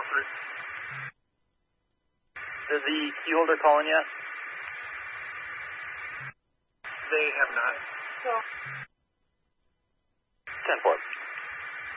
offer it. Did the key holder call in yet? They have not. 10-4.